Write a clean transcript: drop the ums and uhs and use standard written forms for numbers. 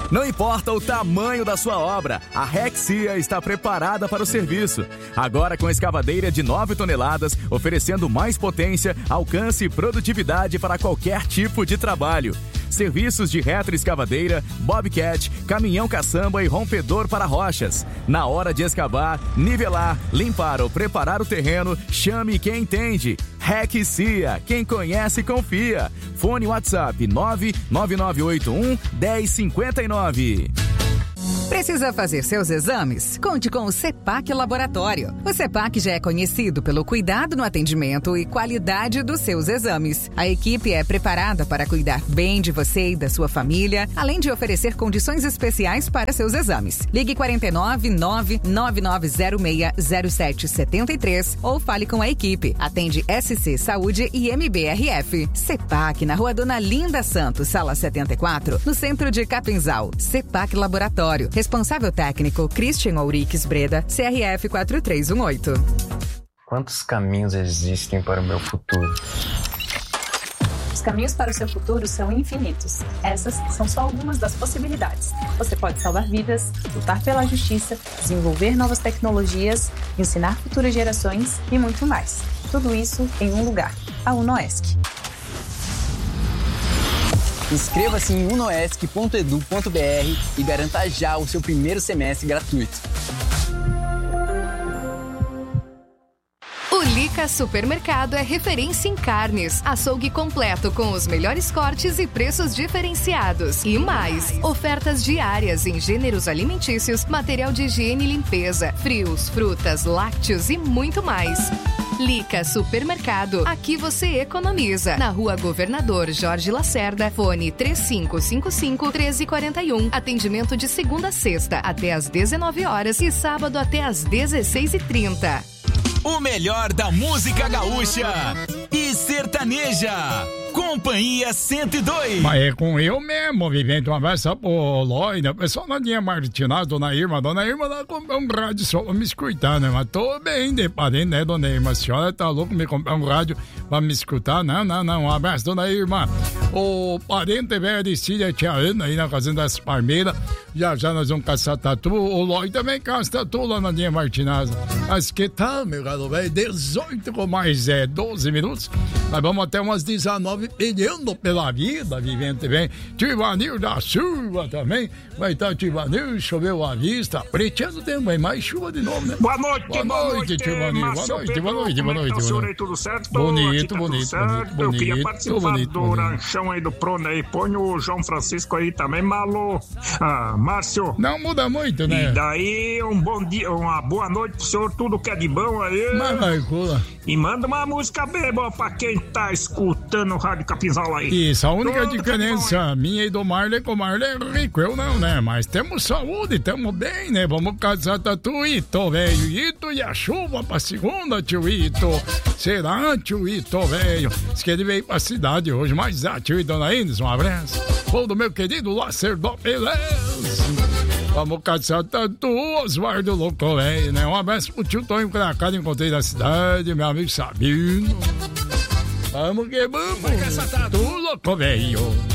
Não importa o tamanho da sua obra, a Rexia está preparada para o serviço. Agora com escavadeira de 9 toneladas, oferecendo mais potência, alcance e produtividade para qualquer tipo de trabalho. Serviços de retroescavadeira, bobcat, caminhão caçamba e rompedor para rochas. Na hora de escavar, nivelar, limpar ou preparar o terreno, chame quem entende. Rexia, quem conhece confia. Fone WhatsApp 99981 1059. Precisa fazer seus exames? Conte com o CEPAC Laboratório. O CEPAC já é conhecido pelo cuidado no atendimento e qualidade dos seus exames. A equipe é preparada para cuidar bem de você e da sua família, além de oferecer condições especiais para seus exames. Ligue 499-9906-0773 ou fale com a equipe. Atende SC Saúde e MBRF. CEPAC na Rua Dona Linda Santos, Sala 74, no centro de Capinzal. CEPAC Laboratório. Responsável técnico, Christian Ouriques Breda, CRF 4318. Quantos caminhos existem para o meu futuro? Os caminhos para o seu futuro são infinitos. Essas são só algumas das possibilidades. Você pode salvar vidas, lutar pela justiça, desenvolver novas tecnologias, ensinar futuras gerações e muito mais. Tudo isso em um lugar, a UNOESC. Inscreva-se em unoesc.edu.br e garanta já o seu primeiro semestre gratuito. O Lica Supermercado é referência em carnes, açougue completo com os melhores cortes e preços diferenciados. E mais, ofertas diárias em gêneros alimentícios, material de higiene e limpeza, frios, frutas, lácteos e muito mais. Lica Supermercado, aqui você economiza. Na Rua Governador Jorge Lacerda, fone 3555-1341. Atendimento de segunda a sexta até às 19 horas e sábado até às 16h30. O melhor da música gaúcha e sertaneja. Companhia 102. Mas é com eu mesmo, vivendo uma vez pro Lloyd, pessoal na linha Martinaz, Dona Irma lá comprou um rádio só pra me escutar, né? Mas tô bem de parente, né, Dona Irma? A senhora tá louca me comprar um rádio pra me escutar? Não, um abraço, Dona Irma. O parente velho de Síria, tia Ana, aí na Fazenda das Palmeiras, já nós vamos caçar tatu. O Lloyd também caça tatu lá na linha Martinaz. Mas que tal, meu galo velho? 18 com mais 12 minutos. Nós vamos até umas 19 pedindo pela vida, vivendo bem. Tivanil da chuva também. Vai estar Tivanil, choveu à vista. Preteando tempo, hein? Mais chuva de novo, né? Boa noite, Tivanil. Boa noite. Senhor aí, tudo certo? Bonito. Eu queria participar do ranchão aí do Prono aí. Põe o João Francisco aí também, Malu. Márcio. Não muda muito, né? E daí, um bom dia, uma boa noite pro senhor, tudo que é de bom aí. Marcula. E manda uma música bem boa pra quem tá escutando o Rádio Capinzal aí. Isso, a única diferença minha e do Marley, que o Marley é rico, eu não, né? Mas temos saúde, tamo bem, né? Vamos casar tatu, Ito, velho. Ito e a chuva pra segunda, tio Ito. Será, tio Ito, velho? Diz que ele veio pra cidade hoje, mas tio e Dona Inês, um abraço. Bom do meu querido Lacerdo Pelés. Vamos caçar tatu, Osvaldo Louco, velho, né? Um abraço pro tio Tonho Cracado, encontrei na cidade, meu amigo Sabino. Vamos que vamos, tu louco, velho.